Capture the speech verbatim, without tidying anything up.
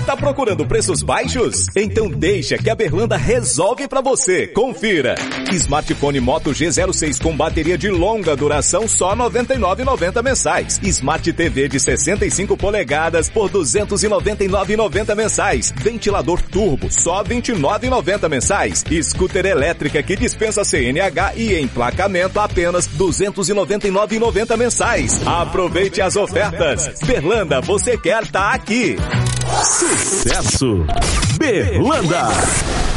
Tá procurando preços baixos? Então deixa que a Berlanda resolve pra você. Confira. Smartphone Moto G zero seis com bateria de longa duração só noventa e nove reais e noventa centavos mensais. Smart T V de sessenta e cinco polegadas por duzentos e noventa e nove reais e noventa centavos mensais. Ventilador turbo só vinte e nove reais e noventa centavos mensais. Scooter elétrica que dispensa C N H e emplacamento apenas duzentos e noventa e nove reais e noventa centavos mensais. Aproveite as ofertas. Berlanda, você quer tá aqui. Sucesso! Berlanda!